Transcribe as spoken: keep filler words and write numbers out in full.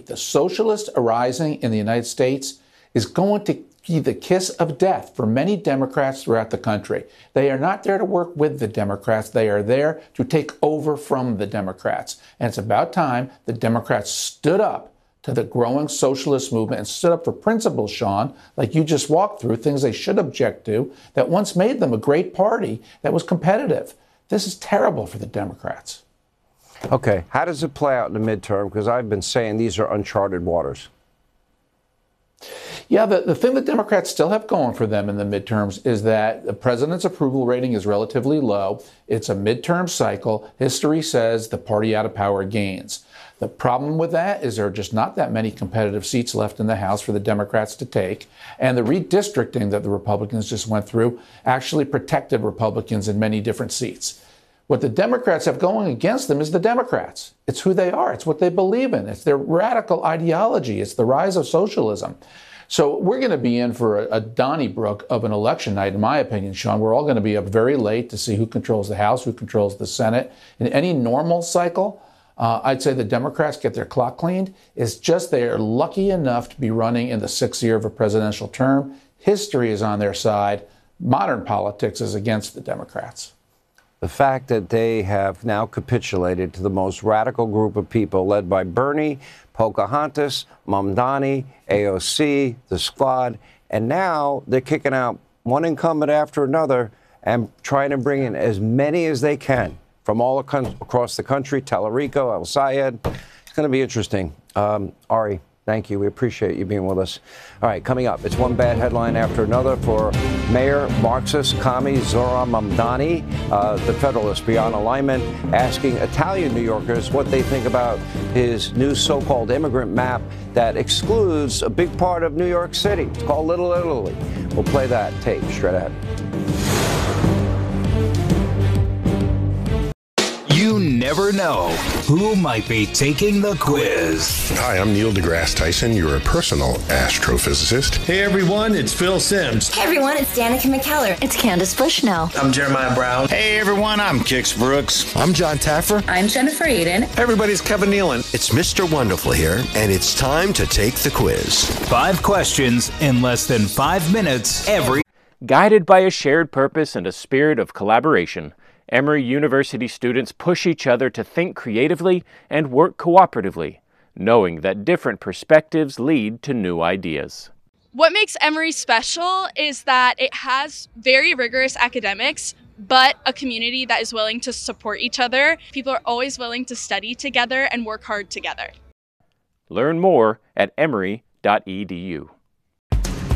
The socialist arising in the United States is going to be the kiss of death for many Democrats throughout the country. They are not there to work with the Democrats. They are there to take over from the Democrats. And it's about time the Democrats stood up to the growing socialist movement and stood up for principles, Sean, like you just walked through, things they should object to, that once made them a great party that was competitive. This is terrible for the Democrats. Okay, how does it play out in the midterm? Because I've been saying these are uncharted waters. Yeah, the, the thing that Democrats still have going for them in the midterms is that the president's approval rating is relatively low. It's a midterm cycle. History says the party out of power gains. The problem with that is there are just not that many competitive seats left in the House for the Democrats to take. And the redistricting that the Republicans just went through actually protected Republicans in many different seats. What the Democrats have going against them is the Democrats. It's who they are. It's what they believe in. It's their radical ideology. It's the rise of socialism. So we're going to be in for a, a Donnybrook of an election night, in my opinion, Sean. We're all going to be up very late to see who controls the House, who controls the Senate. In any normal cycle, uh, I'd say the Democrats get their clock cleaned. It's just they are lucky enough to be running in the sixth year of a presidential term. History is on their side. Modern politics is against the Democrats. The fact that they have now capitulated to the most radical group of people led by Bernie, Pocahontas, Mamdani, A O C, the Squad, and now they're kicking out one incumbent after another and trying to bring in as many as they can from all across the country, Tallarico, El Sayed. It's going to be interesting. Um, Ari, thank you. We appreciate you being with us. All right, coming up, it's one bad headline after another for Mayor Marxist commie Zohran Mamdani, uh, the Federalist Beyond Alignment, asking Italian New Yorkers what they think about his new so-called immigrant map that excludes a big part of New York City. It's called Little Italy. We'll play that tape straight ahead. You never know who might be taking the quiz. Hi, I'm Neil deGrasse Tyson. You're a personal astrophysicist. Hey, everyone, it's Phil Simms. Hey, everyone, it's Danica McKellar. It's Candace Bushnell. I'm Jeremiah Brown. Hey, everyone, I'm Kix Brooks. I'm John Taffer. I'm Jennifer Aiden. Everybody's Kevin Nealon. It's Mister Wonderful here, and it's time to take the quiz. Five questions in less than five minutes every. Guided by a shared purpose and a spirit of collaboration, Emory University students push each other to think creatively and work cooperatively, knowing that different perspectives lead to new ideas. What makes Emory special is that it has very rigorous academics, but a community that is willing to support each other. People are always willing to study together and work hard together. Learn more at emory dot e d u.